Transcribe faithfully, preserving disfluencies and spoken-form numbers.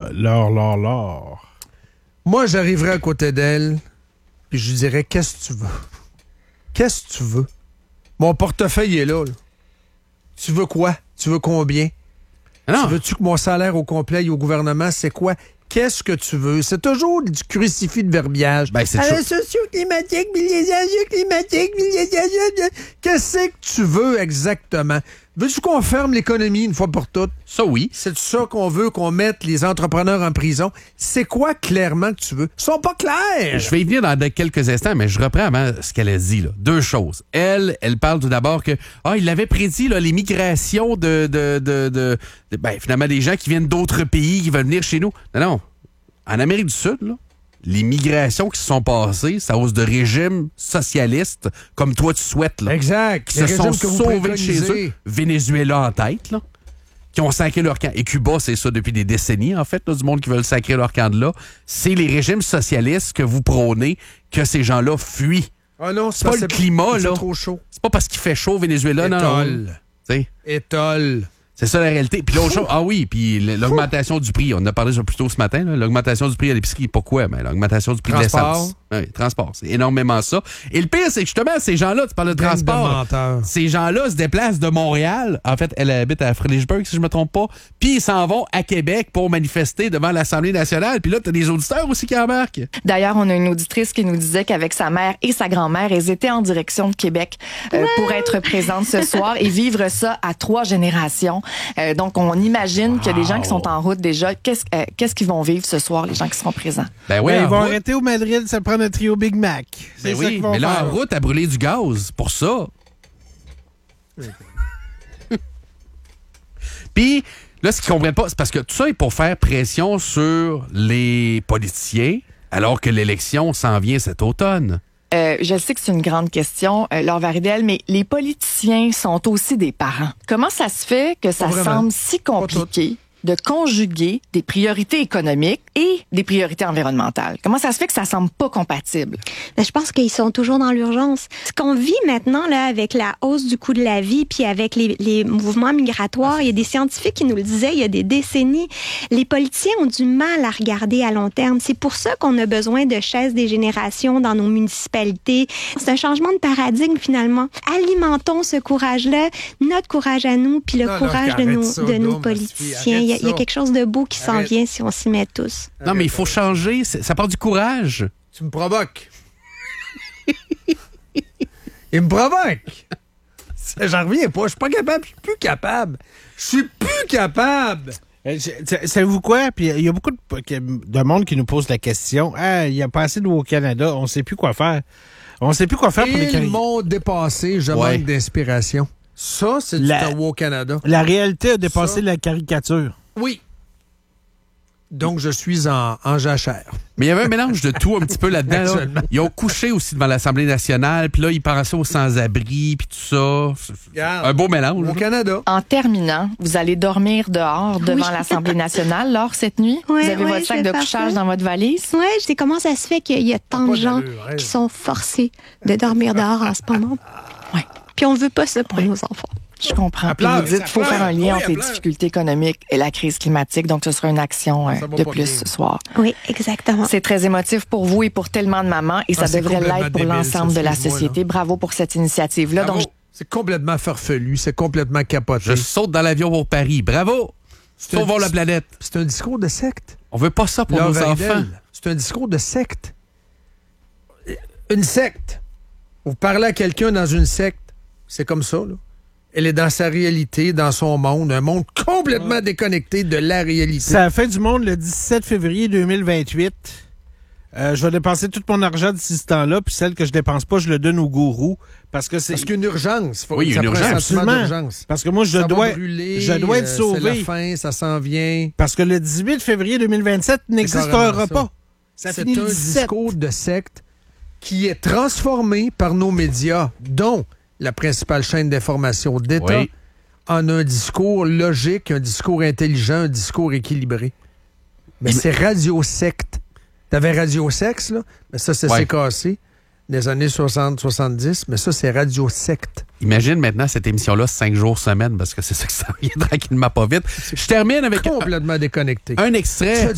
l'or, l'or, l'or. Moi, j'arriverais à côté d'elle, puis je lui dirais, qu'est-ce que tu veux? Qu'est-ce que tu veux? Mon portefeuille est là, là. Tu veux quoi? Tu veux combien? Non. Tu veux-tu que mon salaire au complet aille au gouvernement? C'est quoi? Qu'est-ce que tu veux? C'est toujours du crucifix de verbiage. Ben, c'est Ah, chaud. les socio-climatiques, puis les enjeux climatiques, puis les enjeux... Qu'est-ce que tu veux exactement? Veux-tu qu'on ferme l'économie une fois pour toutes? Ça, oui. C'est ça qu'on veut, qu'on mette les entrepreneurs en prison? C'est quoi clairement que tu veux? Ils sont pas clairs! Je vais y venir dans quelques instants, mais je reprends avant ce qu'elle a dit. Là. Deux choses. Elle, elle parle tout d'abord que ah, il avait prédit là, les migrations de, de, de, de, de ben, finalement des gens qui viennent d'autres pays, qui veulent venir chez nous. Non, non. En Amérique du Sud, là, les migrations qui se sont passées, c'est à cause de régimes socialistes, comme toi tu souhaites, là, Exact. qui se sont sauvés chez eux. Venezuela en tête, là, qui ont sacré leur camp. Et Cuba, c'est ça depuis des décennies, en fait, là, du monde qui veulent sacrer leur camp de là. C'est les régimes socialistes que vous prônez que ces gens-là fuient. Ah non, c'est pas le climat, là. C'est trop chaud. C'est pas parce qu'il fait chaud au Venezuela, non, non. Étole. T'sais. Étole. C'est ça la réalité. Puis l'autre chose, ah oui, puis l'augmentation du prix, on en a parlé ça plus tôt ce matin, là, l'augmentation du prix à l'épicerie, pourquoi? Mais l'augmentation du prix Transport. de l'essence. Oui, transport, c'est énormément ça. Et le pire, c'est que justement, ces gens-là, tu parles de Gang transport, de menteurs. ces gens-là se déplacent de Montréal, en fait, elle habite à Fredericksburg, si je me trompe pas, puis ils s'en vont à Québec pour manifester devant l'Assemblée nationale, puis là, t'as des auditeurs aussi qui embarquent. D'ailleurs, on a une auditrice qui nous disait qu'avec sa mère et sa grand-mère, elles étaient en direction de Québec euh, pour être présentes ce soir et vivre ça à trois générations. Euh, donc, on imagine wow. que les gens qui sont en route déjà, qu'est-ce, euh, qu'est-ce qu'ils vont vivre ce soir, les gens qui seront présents? Ben oui, ben, ils vont route. arrêter au Madrid, ça prend un trio Big Mac. C'est ben ça oui, qu'ils vont mais là, faire. en route, à brûler du gaz pour ça. Puis, là, ce qu'ils comprennent pas, c'est parce que tout ça est pour faire pression sur les politiciens, alors que l'élection s'en vient cet automne. Euh, je sais que c'est une grande question, euh, Laure Varidel, mais les politiciens sont aussi des parents. Comment ça se fait que ça semble si compliqué de conjuguer des priorités économiques et des priorités environnementales? Comment ça se fait que ça semble pas compatible? Mais je pense qu'ils sont toujours dans l'urgence. Ce qu'on vit maintenant là, avec la hausse du coût de la vie puis avec les, les mouvements migratoires, il y a des scientifiques qui nous le disaient il y a des décennies. Les politiciens ont du mal à regarder à long terme. C'est pour ça qu'on a besoin de chaises des générations dans nos municipalités. C'est un changement de paradigme finalement. Alimentons ce courage-là, notre courage à nous puis le non, courage non, de nos, ça, de nos non, politiciens. Il y, a, il y a quelque chose de beau qui s'en vient si on s'y met tous. Non, mais il faut changer. Ça part du courage. Tu me provoques. Il me provoque. J'en reviens pas. Je suis pas capable. Je suis plus capable. Je suis plus capable. Euh, Savez-vous quoi? Puis il y a beaucoup de, de monde qui nous pose la question. Ah, il y a pas assez d'eau au Canada. On sait plus quoi faire. On sait plus quoi faire pour les Canadiens. Ils m'ont dépassé. Je ouais. manque d'inspiration. Ça, c'est la, du Ottawa au Canada. La réalité a dépassé ça, la caricature. Oui. Donc, je suis en, en jachère. Mais il y avait un mélange de tout un petit peu là-dedans. Là. Ils ont couché aussi devant l'Assemblée nationale, puis là, ils pensaient aux sans-abri, puis tout ça. Regarde, un beau mélange. Au Canada. En terminant, vous allez dormir dehors devant oui. l'Assemblée nationale, Laure, cette nuit? Ouais, vous avez ouais, votre sac de couchage dans votre valise? Oui, je sais comment ça se fait qu'il y a tant Pas de gens d'allure, hein. qui sont forcés de dormir dehors en ce moment. Oui. Puis on veut pas ça pour ouais. nos enfants. Je comprends. Puis pleure, vous dites ça qu'il faut pleure. faire un lien Oui, entre elle les pleure. difficultés économiques et la crise climatique. Donc, ce sera une action euh, Ça va de pas plus bien. ce soir. Oui, exactement. C'est très émotif pour vous et pour tellement de mamans et Ah, ça c'est devrait complètement l'être pour débile, l'ensemble ça, de la excuse-moi, société. là. Bravo pour cette initiative-là. Bravo. Donc, C'est complètement farfelu. C'est complètement capoté. Je saute dans l'avion pour Paris. Bravo! Sauvons un- la planète. C'est un discours de secte. On veut pas ça pour Laure nos Varidel, enfants. c'est un discours de secte. Une secte. Vous parlez à quelqu'un dans une secte, c'est comme ça, là. Elle est dans sa réalité, dans son monde, un monde complètement ouais. déconnecté de la réalité. C'est la fin du monde le dix-sept février deux mille vingt-huit. Euh, je vais dépenser tout mon argent d'ici ce temps-là, puis celle que je dépense pas, je le donne au gourou. Parce que c'est. Parce qu'il y a une urgence. Faut oui, il y a une urgence. Absolument. D'urgence. Parce que moi, je ça dois, va brûler, je dois être sauvé. C'est la fin, ça s'en vient. Parce que le dix-huit février deux mille vingt-sept n'existera ça. pas. Ça c'est finit un le dix-sept. discours de secte qui est transformé par nos médias, dont la principale chaîne d'information d'État, oui. en un discours logique, un discours intelligent, un discours équilibré. Mais c'est radio-secte. T'avais Radio-Sexe, là, mais ça, c'est ouais. cassé des années soixante soixante-dix, mais ça, c'est Radio-secte. Imagine maintenant cette émission-là cinq jours semaine, parce que c'est ça que ça vient tranquillement pas vite. Je termine avec complètement un, déconnecté. Un extrait.